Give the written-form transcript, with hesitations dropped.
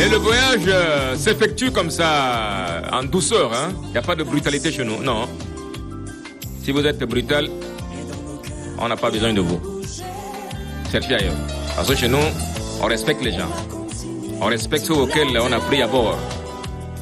Et le voyage s'effectue comme ça, en douceur. Il n'y a pas de brutalité chez nous, non. Si vous êtes brutal, on n'a pas besoin de vous. Cherchez ailleurs. Parce que chez nous, on respecte les gens. On respecte ceux auxquels on a pris à bord.